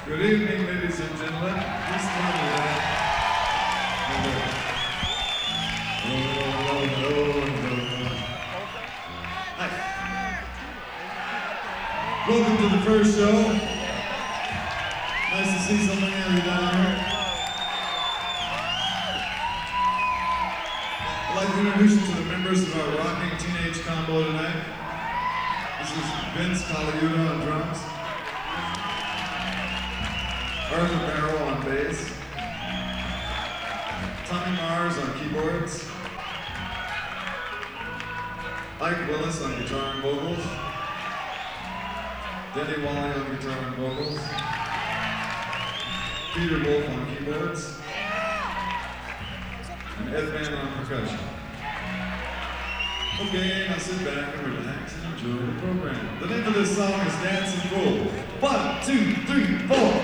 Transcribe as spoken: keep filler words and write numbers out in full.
Good evening, ladies and gentlemen. Please come on with that. Hi. Welcome to the first show. Nice to see so many of you down here. I'd like to introduce you to the members of our rocking teenage combo tonight. This is Vince Colaiuta on drums, Arthur Barrow on bass, Tommy Mars on keyboards, Mike Willis on guitar and vocals, Denny Wally on guitar and vocals, Peter Wolf on keyboards, and Ed Mann on percussion. Okay, now sit back and relax and enjoy the program. The name of this song is Dancing Fool. One, two, three, four.